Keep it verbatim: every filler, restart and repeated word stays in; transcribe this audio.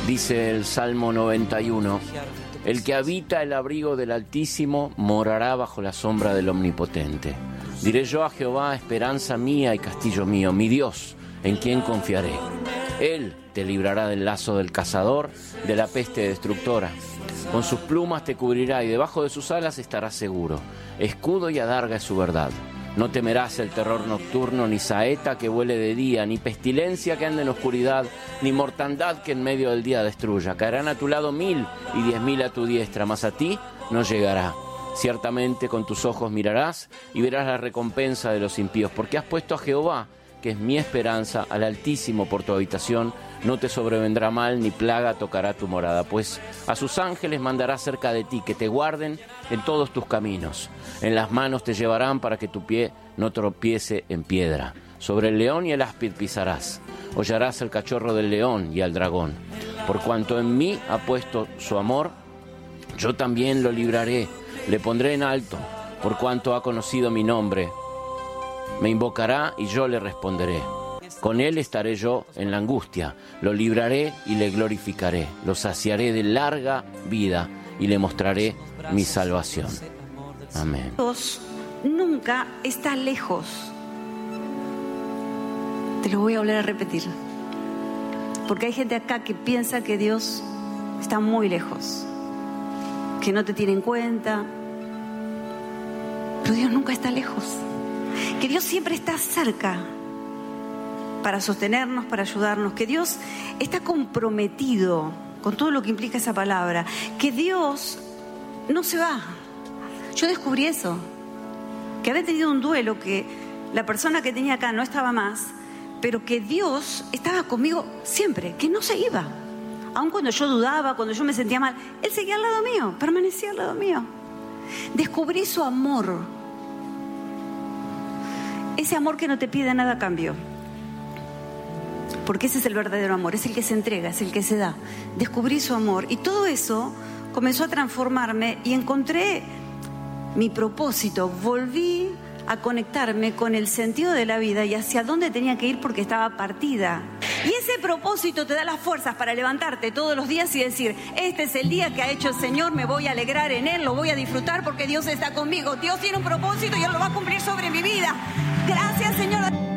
Dice el Salmo noventa y uno, el que habita el abrigo del Altísimo morará bajo la sombra del Omnipotente. Diré yo a Jehová, esperanza mía y castillo mío, mi Dios, en quien confiaré. Él te librará del lazo del cazador, de la peste destructora. Con sus plumas te cubrirá y debajo de sus alas estarás seguro. Escudo y adarga es su verdad. No temerás el terror nocturno, ni saeta que vuele de día, ni pestilencia que ande en oscuridad, ni mortandad que en medio del día destruya. Caerán a tu lado mil y diez mil a tu diestra, mas a ti no llegará. Ciertamente con tus ojos mirarás y verás la recompensa de los impíos, porque has puesto a Jehová, que es mi esperanza, al Altísimo por tu habitación. No te sobrevendrá mal, ni plaga tocará tu morada, pues a sus ángeles mandará cerca de ti, que te guarden en todos tus caminos. En las manos te llevarán para que tu pie no tropiece en piedra. Sobre el león y el áspid pisarás. Hollarás el cachorro del león y al dragón. Por cuanto en mí ha puesto su amor, yo también lo libraré. Le pondré en alto, por cuanto ha conocido mi nombre. Me invocará y yo le responderé. Con él estaré yo en la angustia, lo libraré y le glorificaré, lo saciaré de larga vida y le mostraré mi salvación. Amén. Dios nunca está lejos. Te lo voy a volver a repetir, porque hay gente acá que piensa que Dios está muy lejos, que no te tiene en cuenta, pero Dios nunca está lejos, que Dios siempre está cerca para sostenernos, para ayudarnos, que Dios está comprometido con todo lo que implica esa palabra, que Dios no se va. Yo descubrí eso, que había tenido un duelo, que la persona que tenía acá no estaba más, pero que Dios estaba conmigo siempre, que no se iba. Aun cuando yo dudaba, cuando yo me sentía mal, Él seguía al lado mío, permanecía al lado mío. Descubrí su amor, ese amor que no te pide nada a cambio. Porque ese es el verdadero amor, es el que se entrega, es el que se da. Descubrí su amor y todo eso comenzó a transformarme y encontré mi propósito. Volví a conectarme con el sentido de la vida y hacia dónde tenía que ir, porque estaba partida. Y ese propósito te da las fuerzas para levantarte todos los días y decir, este es el día que ha hecho el Señor, me voy a alegrar en Él, lo voy a disfrutar porque Dios está conmigo. Dios tiene un propósito y Él lo va a cumplir sobre mi vida. Gracias, Señor.